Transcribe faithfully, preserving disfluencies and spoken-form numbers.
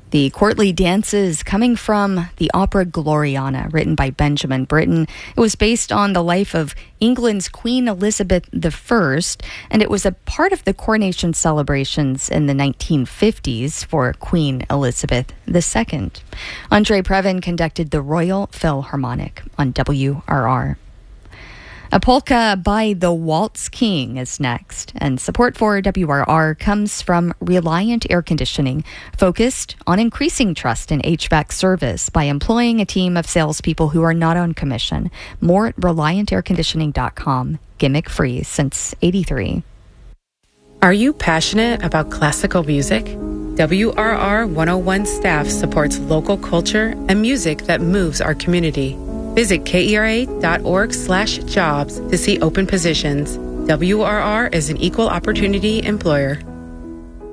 The courtly dances coming from the opera Gloriana, written by Benjamin Britten. It was based on the life of England's Queen Elizabeth the First, and it was a part of the coronation celebrations in the nineteen fifties for Queen Elizabeth the Second. Andre Previn conducted the Royal Philharmonic on W R R. A polka by the Waltz King is next, and support for W R R comes from Reliant Air Conditioning, focused on increasing trust in H V A C service by employing a team of salespeople who are not on commission. More at reliant air conditioning dot com. Gimmick free since eighty-three. Are you passionate about classical music? W R R one oh one staff supports local culture and music that moves our community. Visit kera.org slash jobs to see open positions. W R R is an equal opportunity employer.